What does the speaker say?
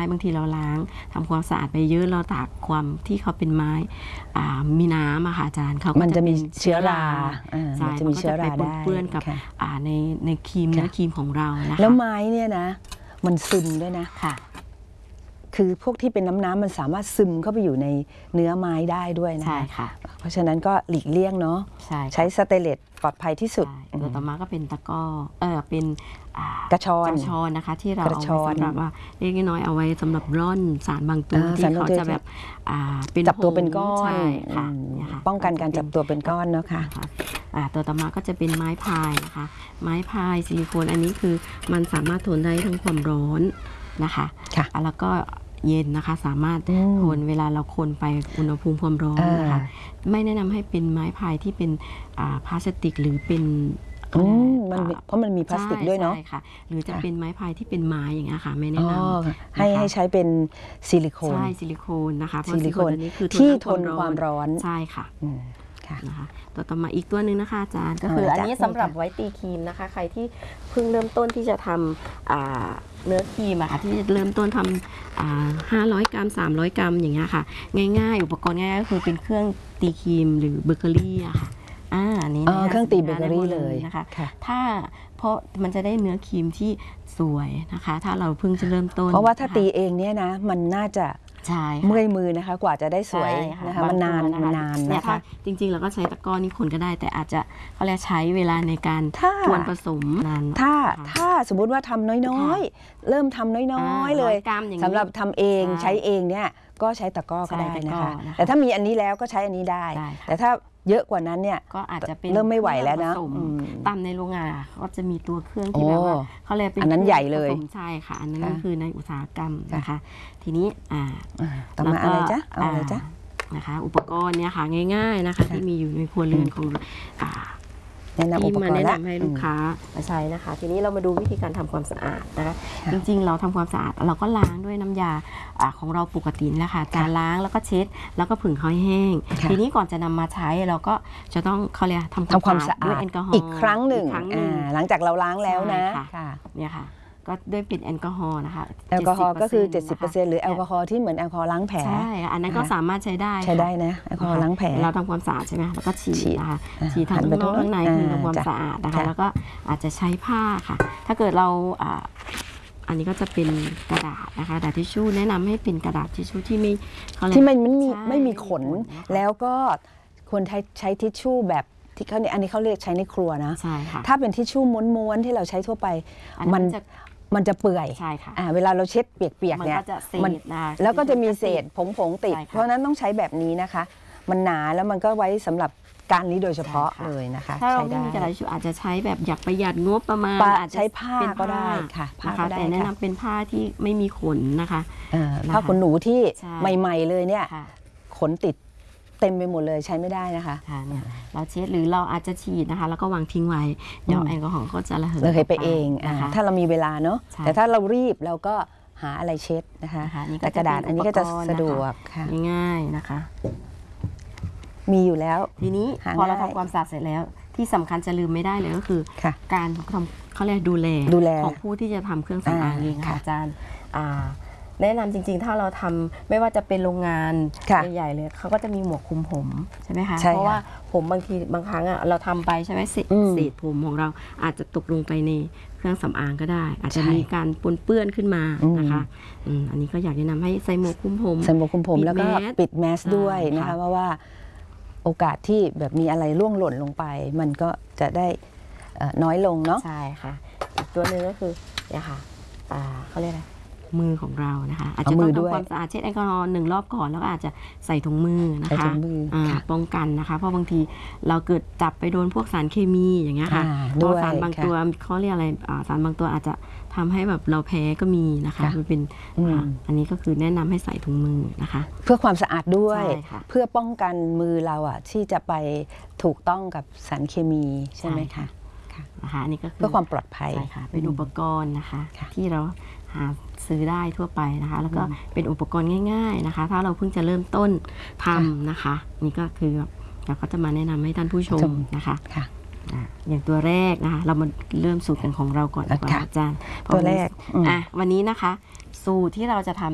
บางทีเราล้างทำความสะอาดไปเยอะเราตากความที่เขาเป็นไม้มีน้ำอะค่ะอาจารย์เขาก็จะมีเชื้อราใช่มันก็จะไปปนเปื้อนกับในครีมเนื้อครีมของเรานะคะแล้วไม้เนี่ยนะมันซึมด้วยนะค่ะคือพวกที่เป็นน้ำมันสามารถซึมเข้าไปอยู่ในเนื้อไม้ได้ด้วยนะใช่ค่ะเพราะฉะนั้นก็หลีกเลี่ยงเนาะใช้สเตนเลสปลอดภัยที่สุดตัวต่อมาก็เป็นตะก้อเป็นกระชอนนะคะที่เราเอาไว้สำหรับว่าเล็กน้อยเอาไว้สำหรับร่อนสารบางตัวที่เขาจะแบบจับตัวเป็นก้อนค่ะป้องกันการจับตัวเป็นก้อนเนาะค่ะตัวต่อมาก็จะเป็นไม้พายนะคะไม้พายซิลิโคนอันนี้คือมันสามารถทนได้ทั้งความร้อนนะคะแล้วก็เย็นนะคะสามารถคนเวลาเราคนไปอุณหภูมิความร้อนนะคะไม่แนะนำให้เป็นไม้พายที่เป็นพลาสติกหรือเป็นเพราะมันมีพลาสติกด้วยเนาะใช่ค่ะหรือจะเป็นไม้พายที่เป็นไม้อย่างเงี้ยค่ะไม่แนะนำให้ใช้เป็นซิลิโคนใช่ซิลิโคนนะคะซิลิโคนที่ทนความร้อนใช่ค่ะนะคะต่อมาอีกตัวหนึ่งนะคะอาจารย์ก็คืออันนี้สำหรับไว้ตีครีมนะคะใครที่เพิ่งเริ่มต้นที่จะทำเนื้อครีมอะค่ะที่เริ่มต้นทำ500 กรัม300 กรัมอย่างเงี้ยค่ะง่ายๆอุปกรณ์ง่ายๆก็คือเป็นเครื่องตีครีมหรือเบเกอรี่อะค่ะอันนี้เครื่องตีเบเกอรี่เลยนะคะเพราะมันจะได้เนื้อครีมที่สวยนะคะถ้าเราเพิ่งจะเริ่มต้นเพราะว่าถ้าตีเองเนี่ยนะมันน่าจะเมื่อยมือนะคะกว่าจะได้สวยนะคะมันนานนะคะจริงๆเราก็ใช้ตะกร้อนี่คนก็ได้แต่อาจจะเขาเรียกใช้เวลาในการกวนผสมนานถ้าสมมุติว่าทำน้อยๆเริ่มทำน้อยๆเลยสำหรับทำเองใช้เองเนี่ยก็ใช้ตะกร้อก็ได้นะคะแต่ถ้ามีอันนี้แล้วก็ใช้อันนี้ได้แต่ถ้าเยอะกว่านั้นเนี่ยก็อาจจะเป็นเริ่มไม่ไหวแล้วนะตามในโรงงานก็จะมีตัวเครื่องที่แบบว่าเขาเรียกเป็นอันนั้นใหญ่เลยใช่ค่ะอันนั้นก็คือในอุตสาหกรรมนะคะทีนี้ต่อมาอะไรจ๊ะเอาอะไรจ๊ะนะคะอุปกรณ์เนี่ยค่ะง่ายๆนะคะที่มีอยู่ในครัวเรือนของที่มาแนะนำให้ลูกค้ามาใช้นะคะทีนี้เรามาดูวิธีการทำความสะอาดนะคะจริงๆเราทำความสะอาดเราก็ล้างด้วยน้ำยาของเราปกตินี่แหละค่ะการล้างแล้วก็เช็ดแล้วก็ผึ่งเขาให้แห้งทีนี้ก่อนจะนำมาใช้เราก็จะต้องเขาเรียกทำความสะอาดด้วยแอลกอฮอล์อีกครั้งหนึ่งหลังจากเราล้างแล้วนะเนี่ยค่ะก็ด้วยเป็นแอลกอฮอล์นะคะแอลกอฮอล์ก็คือ 70% หรือแอลกอฮอล์ที่เหมือนแอลกอฮอล์ล้างแผลใช่อันนั้นก็สามารถใช้ได้นะแอลกอฮอล์ล้างแผลเราทำความสะอาดใช่ไหมแล้วก็ฉีดนะคะฉีดทั้งนอกทั้งในคือทำความสะอาดนะคะแล้วก็อาจจะใช้ผ้าค่ะถ้าเกิดเราอันนี้ก็จะเป็นกระดาษนะคะกระดาษทิชชู่แนะนำให้เป็นกระดาษทิชชู่ที่ไม่มีขนแล้วก็ควรใช้ทิชชู่แบบที่เขาอันนี้เขาเรียกใช้ในครัวนะถ้าเป็นทิชชู่ม้วนๆที่เราใช้ทั่วไปมันจะเปื่อยเวลาเราเช็ดเปียกๆเนี่ยแล้วก็จะมีเศษผงติดเพราะนั้นต้องใช้แบบนี้นะคะมันหนาแล้วมันก็ไว้สำหรับการนี้โดยเฉพาะเลยนะคะถ้าเราไม่มีกระดาษทิชชู่อาจจะใช้แบบอยากประหยัดงบประมาณอาจจะใช้ผ้าก็ได้ค่ะแต่แนะนำเป็นผ้าที่ไม่มีขนนะคะผ้าขนหนูที่ใหม่ๆเลยเนี่ยขนติดเต็มไปหมดเลยใช้ไม่ได้นะคะเนี่ยเราเช็ดหรือเราอาจจะฉีดนะคะแล้วก็วางทิ้งไว้เดี๋ยวแอลกอฮอล์ก็จะระเหยไปเองถ้าเรามีเวลาเนาะแต่ถ้าเรารีบเราก็หาอะไรเช็ดนะคะแต่กระดาษอันนี้ก็จะสะดวกค่ะง่ายๆนะคะมีอยู่แล้วทีนี้พอเราทำความสะอาดเสร็จแล้วที่สำคัญจะลืมไม่ได้เลยก็คือการทำเขาเรียกดูแลของผู้ที่จะทำเครื่องสำอางเองค่ะอาจารย์แนะนำจริงๆถ้าเราทำไม่ว่าจะเป็นโรงงานใหญ่ๆเลยเขาก็จะมีหมวกคลุมผมใช่ไหมคะเพราะว่าผมบางครั้งเราทำไปใช่ไหมเศษผมของเราอาจจะตกลงไปในเครื่องสำอางก็ได้อาจจะมีการปนเปื้อนขึ้นมานะคะอันนี้ก็อยากแนะนำให้ใส่หมวกคลุมผมแล้วก็ปิดแมสด้วยนะคะเพราะว่าโอกาสที่แบบมีอะไรร่วงหล่นลงไปมันก็จะได้น้อยลงเนาะใช่ค่ะอีกตัวหนึ่งก็คือเนี่ยค่ะเขาเรียกอะไรมือของเรานะคะอาจจะต้องทำความสะอาดเช็ดแอลกอฮอล์1 รอบก่อนแล้วก็อาจจะใส่ถุงมือนะคะป้องกันนะคะเพราะบางทีเราเกิดจับไปโดนพวกสารเคมีอย่างเงี้ยค่ะสารบางตัวเขาเรียกอะไรสารบางตัวอาจจะทำให้แบบเราแพ้ก็มีนะคะมันเป็นอันนี้ก็คือแนะนำให้ใส่ถุงมือนะคะเพื่อความสะอาดด้วยเพื่อป้องกันมือเราที่จะไปถูกต้องกับสารเคมีใช่ไหมคะนะคะอันนี้ก็คือเพื่อความปลอดภัยเป็นอุปกรณ์นะคะที่เราหาซื้อได้ทั่วไปนะคะแล้วก็เป็นอุปกรณ์ง่ายๆนะคะถ้าเราเพิ่งจะเริ่มต้นทำนะคะนี่ก็คือเราก็จะมาแนะนำให้ท่านผู้ชมนะคะอย่างตัวแรกนะคะเรามาเริ่มสูตรกันของเราก่อนดีกว่าอาจารย์ตัวแรกวันนี้นะคะสูตรที่เราจะทำ